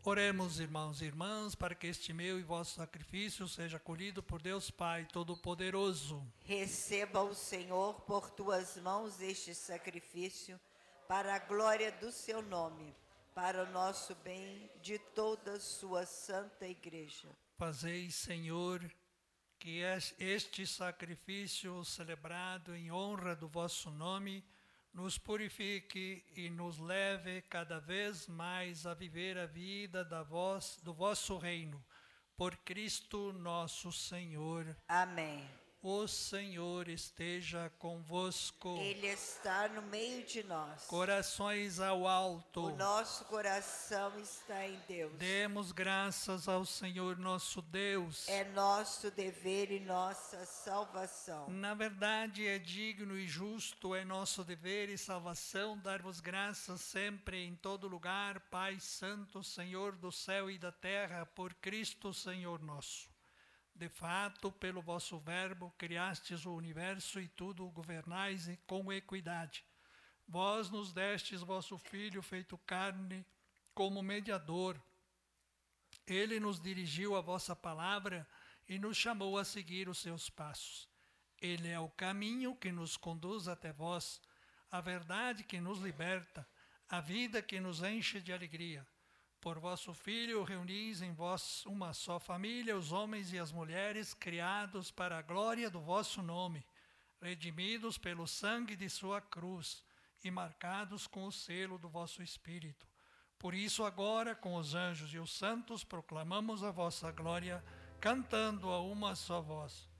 Oremos, irmãos e irmãs, para que este meu e vosso sacrifício seja acolhido por Deus Pai Todo-Poderoso. Receba o Senhor por tuas mãos este sacrifício, para a glória do seu nome, para o nosso bem de toda a sua santa igreja. Fazei, Senhor, que este sacrifício celebrado em honra do vosso nome nos purifique e nos leve cada vez mais a viver a vida do vosso reino. Por Cristo nosso Senhor. Amém. O Senhor esteja convosco. Ele está no meio de nós. Corações ao alto. O nosso coração está em Deus. Demos graças ao Senhor nosso Deus. É nosso dever e nossa salvação. Na verdade, é digno e justo, é nosso dever e salvação dar-vos graças sempre em todo lugar, Pai Santo, Senhor do céu e da terra, por Cristo Senhor nosso. De fato, pelo vosso verbo, criastes o universo e tudo o governais com equidade. Vós nos destes vosso Filho feito carne como mediador. Ele nos dirigiu a vossa palavra e nos chamou a seguir os seus passos. Ele é o caminho que nos conduz até vós, a verdade que nos liberta, a vida que nos enche de alegria. Por vosso Filho reunis em vós uma só família, os homens e as mulheres, criados para a glória do vosso nome, redimidos pelo sangue de sua cruz e marcados com o selo do vosso Espírito. Por isso agora, com os anjos e os santos, proclamamos a vossa glória, cantando a uma só voz.